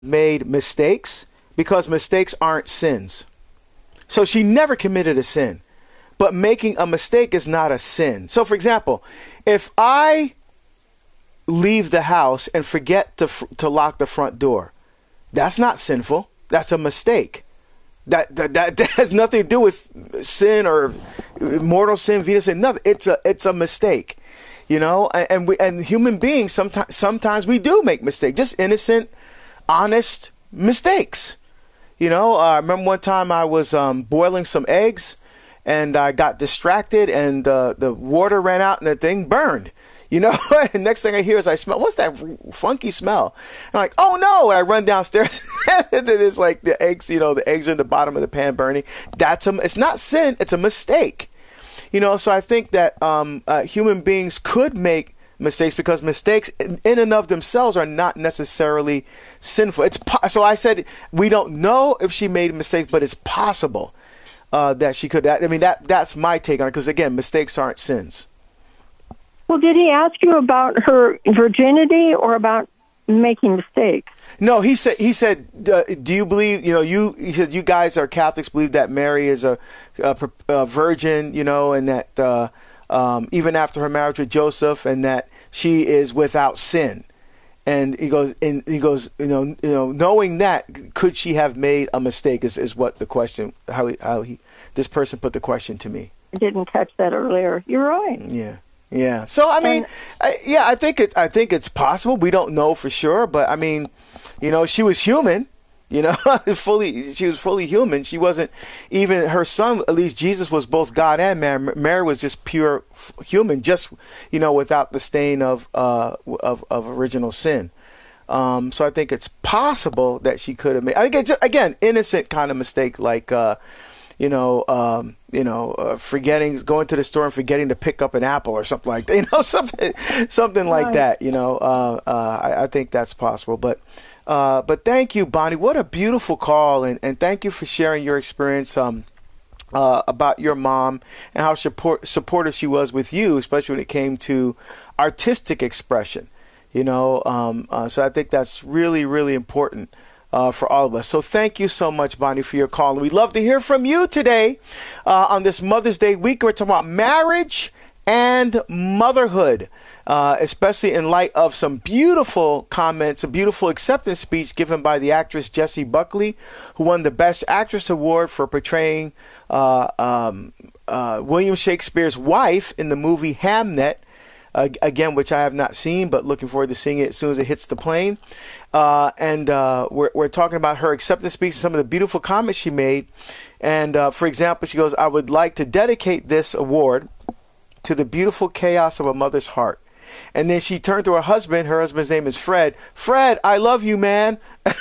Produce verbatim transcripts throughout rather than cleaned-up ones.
made mistakes because mistakes aren't sins. So she never committed a sin. But making a mistake is not a sin. So, for example, if I leave the house and forget to to lock the front door, that's not sinful. That's a mistake. That that that, that has nothing to do with sin or mortal sin, venial sin. Nothing. It's a it's a mistake. You know, and, and we and human beings sometimes sometimes we do make mistakes, just innocent, honest mistakes. You know, uh, I remember one time I was um, boiling some eggs. And I got distracted and uh, the water ran out and the thing burned, you know. And next thing I hear is I smell, what's that funky smell? And I'm like, oh no. And I run downstairs and then it's like the eggs, you know, the eggs are in the bottom of the pan burning. That's a, it's not sin. It's a mistake, you know. So I think that um, uh, human beings could make mistakes because mistakes in, in and of themselves are not necessarily sinful. It's po- So I said, we don't know if she made a mistake, but it's possible. Uh, that she could. I mean, that that's my take on it. Because again, mistakes aren't sins. Well, did he ask you about her virginity or about making mistakes? No, he said. He said, uh, "Do you believe? You know, you." He said, "You guys are Catholics. Believe that Mary is a, a, a virgin. You know, and that uh, um, even after her marriage with Joseph, and that she is without sin." And he goes, and he goes, you know, you know, knowing that, could she have made a mistake? Is, is what the question? How he, how he, this person put the question to me. I didn't catch that earlier. You're right. Yeah, yeah. So I mean, I, yeah, I think it's, I think it's possible. We don't know for sure, but I mean, you know, she was human. You know, fully, she was fully human. She wasn't even her son. At least Jesus was both God and man. Mary was just pure human, just, you know, without the stain of uh, of, of original sin. Um, so I think it's possible that she could have made. I think it's, again, innocent kind of mistake, like uh, you know, um, you know, uh, forgetting, going to the store and forgetting to pick up an apple or something like that. You know, something, something like Right. that. You know, uh, uh, I, I think that's possible, but. Uh, but thank you, Bonnie. What a beautiful call. And, and thank you for sharing your experience um, uh, about your mom and how support, supportive she was with you, especially when it came to artistic expression. You know, um, uh, so I think that's really, really important uh, for all of us. So thank you so much, Bonnie, for your call. And we'd love to hear from you today uh, on this Mother's Day week. We're talking about marriage and motherhood. Uh, especially in light of some beautiful comments, a beautiful acceptance speech given by the actress Jessie Buckley, who won the Best Actress Award for portraying uh, um, uh, William Shakespeare's wife in the movie Hamnet, uh, again, which I have not seen, but looking forward to seeing it as soon as it hits the plane. Uh, and uh, we're, we're talking about her acceptance speech and some of the beautiful comments she made. And uh, for example, she goes, "I would like to dedicate this award to the beautiful chaos of a mother's heart." And then she turned to her husband. Her husband's name is Fred. "Fred, I love you, man.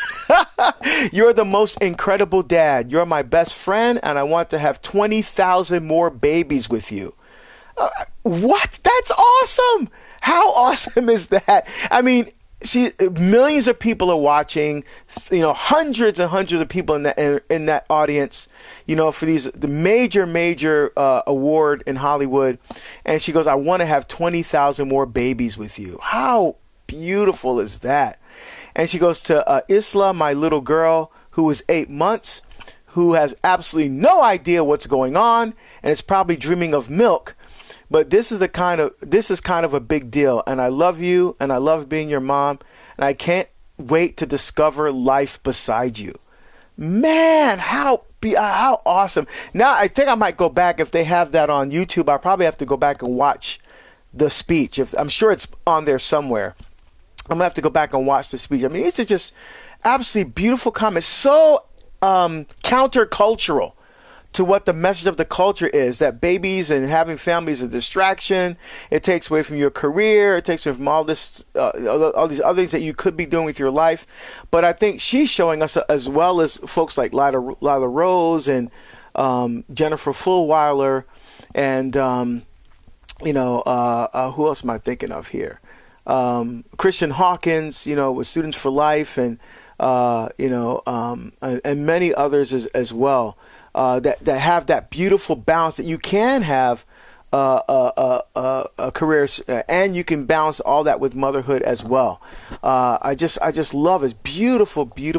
You're the most incredible dad. You're my best friend, and I want to have twenty thousand more babies with you." Uh, what? That's awesome. How awesome is that? I mean, she, millions of people are watching, you know, hundreds and hundreds of people in that in, in that audience, you know, for these the major major uh, award in Hollywood, and she goes, "I want to have twenty thousand more babies with you." How beautiful is that? And she goes to uh, Isla, my little girl, who is eight months, who has absolutely no idea what's going on, and is probably dreaming of milk. But this is the kind of this is kind of a big deal, and I love you, and I love being your mom, and I can't wait to discover life beside you. Man, how be how awesome! Now I think I might go back if they have that on YouTube. I probably have to go back and watch the speech. If I'm sure it's on there somewhere, I'm gonna have to go back and watch the speech. I mean, these are just absolutely beautiful comments, so um, countercultural to what the message of the culture is, that babies and having families is a distraction. It takes away from your career. It takes away from all this, uh, all these other things that you could be doing with your life. But I think she's showing us, as well as folks like Lila, Lila Rose and um, Jennifer Fulwiler, and um, you know, uh, uh, who else am I thinking of here? Um, Christian Hawkins, you know, with Students for Life, and uh, you know, um, and, and many others as, as well. Uh, that, that have that beautiful balance that you can have uh, uh, uh, uh, uh, careers, uh, and you can balance all that with motherhood as well. Uh, I just I just love it. Beautiful, beautiful.